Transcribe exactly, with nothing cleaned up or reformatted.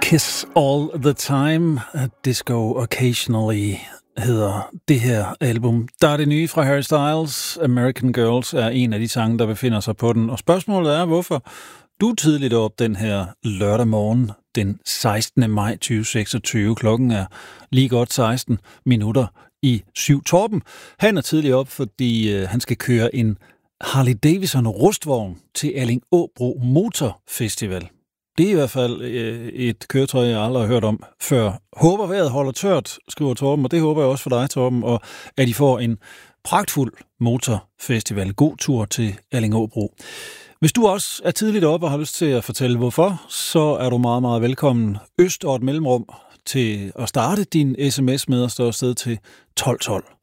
Kiss All the Time, Disco Occasionally hedder det her album. Der er det nye fra Harry Styles. American Girls er en af de sange, der befinder sig på den. Og spørgsmålet er, hvorfor du er tidligt op den her lørdag morgen, den sekstende maj tyve seksogtyve. Klokken er lige godt seksten minutter i syv. Torben, han er tidligt op, fordi øh, han skal køre en Harley Davidson rustvogn til Allingåbro Motor Festival. Det er i hvert fald øh, et køretøj, jeg aldrig har hørt om før. Håber vejret holder tørt, skriver Torben, og det håber jeg også for dig, Torben, og at I får en pragtfuld motorfestival. God tur til Allingåbro. Hvis du også er tidligt oppe og har lyst til at fortælle hvorfor, så er du meget, meget velkommen. Øst og et mellemrum til at starte din sms med at stå afsted til tolv tolv.